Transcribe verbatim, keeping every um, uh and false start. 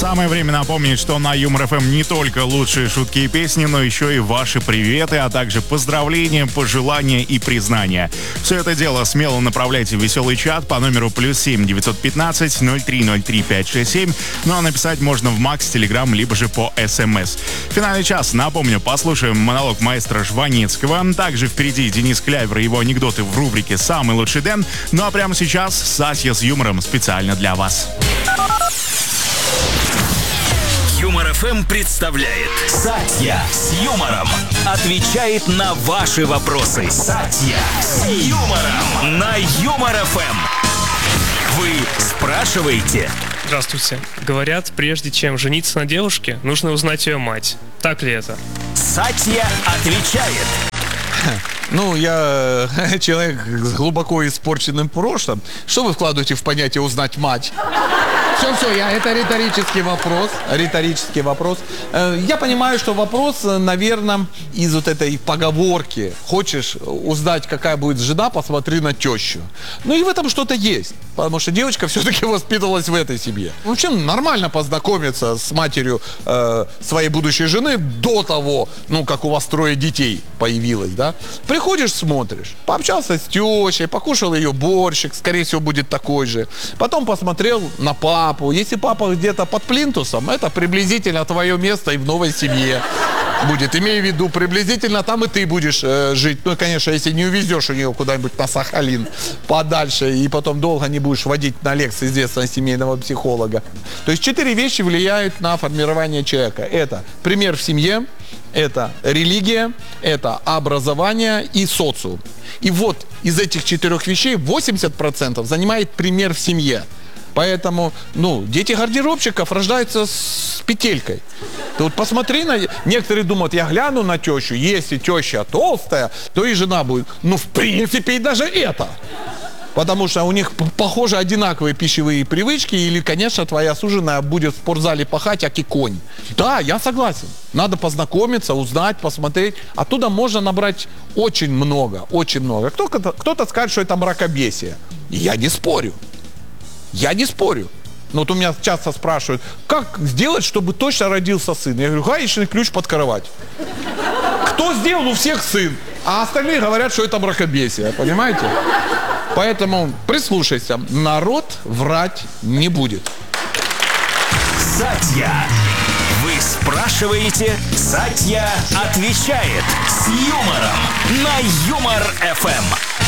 Самое время напомнить, что на Юмор эф эм не только лучшие шутки и песни, но еще и ваши приветы, а также поздравления, пожелания и признания. Все это дело смело направляйте в веселый чат по номеру плюс семь девятьсот пятнадцать ноль три ноль три пять шесть семь. Ну а написать можно в Макс, Телеграм, либо же по СМС. Финальный час, напомню, послушаем монолог маэстро Жванецкого. Также впереди Денис Клявер и его анекдоты в рубрике «Самый лучший Дэн». Ну а прямо сейчас Сатья с юмором специально для вас. Юмор эф эм представляет Сатья с юмором. Отвечает на ваши вопросы. Сатья с юмором на Юмор эф эм. Вы спрашиваете? Здравствуйте. Говорят, прежде чем жениться на девушке, нужно узнать ее мать. Так ли это? Сатья отвечает. Ну, я человек с глубоко испорченным прошлым. Что вы вкладываете в понятие «узнать мать»? Все, все, я, это риторический вопрос. Риторический вопрос. Я понимаю, что вопрос, наверное, из вот этой поговорки. Хочешь узнать, какая будет жена, посмотри на тещу. Ну и в этом что-то есть. Потому что девочка все-таки воспитывалась в этой семье. В общем, нормально познакомиться с матерью э, своей будущей жены до того, ну, как у вас трое детей появилось, да. Приходишь, смотришь. Пообщался с тещей, покушал ее борщик, скорее всего, будет такой же. Потом посмотрел на папу. Если папа где-то под плинтусом, это приблизительно твое место и в новой семье будет. Имею в виду, приблизительно там и ты будешь э, жить. Ну, конечно, если не увезешь у нее куда-нибудь на Сахалин подальше и потом долго не будешь водить на лекции известного семейного психолога. То есть четыре вещи влияют на формирование человека. Это пример в семье, это религия, это образование и социум. И вот из этих четырех вещей восемьдесят процентов занимает пример в семье. Поэтому, ну, дети гардеробщиков рождаются с петелькой. Ты вот посмотри на... Некоторые думают, я гляну на тещу, если теща толстая, то и жена будет. Ну, в принципе, и даже это. Потому что у них, похоже, одинаковые пищевые привычки, или, конечно, твоя суженая будет в спортзале пахать, аки конь. Да, я согласен. Надо познакомиться, узнать, посмотреть. Оттуда можно набрать очень много, очень много. Кто-то, кто-то скажет, что это мракобесие. Я не спорю. Я не спорю. Но вот у меня часто спрашивают, как сделать, чтобы точно родился сын? Я говорю, гаечный ключ под кровать. Кто сделал? У всех сын. А остальные говорят, что это мракобесие. Понимаете? Поэтому прислушайся. Народ врать не будет. Сатья. Вы спрашиваете, Сатья отвечает с юмором на Юмор эф эм.